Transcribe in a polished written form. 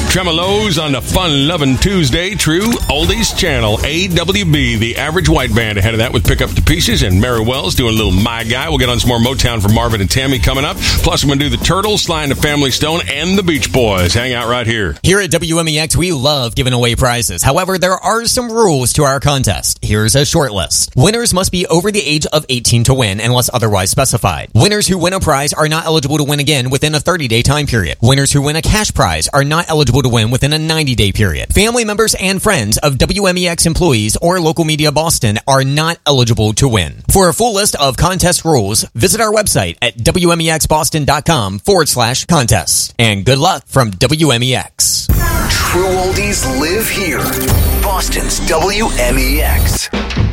Tremolos on the fun-loving Tuesday. True Oldies Channel. AWB, the Average White Band. Ahead of that with Pick Up the Pieces and Mary Wells doing a little My Guy. We'll get on some more Motown from Marvin and Tammy coming up. Plus, we're going to do the Turtles, Sly and the Family Stone, and the Beach Boys. Hang out right here. Here at WMEX, we love giving away prizes. However, there are some rules to our contest. Here's a short list. Winners must be over the age of 18 to win, unless otherwise specified. Winners who win a prize are not eligible to win again within a 30-day time period. Winners who win a cash prize are not eligible to win within a 90-day period. Family members and friends of WMEX employees or local media Boston are not eligible to win. For a full list of contest rules, visit our website at WMEXBoston.com/contest. And good luck from WMEX. True oldies live here. Boston's WMEX.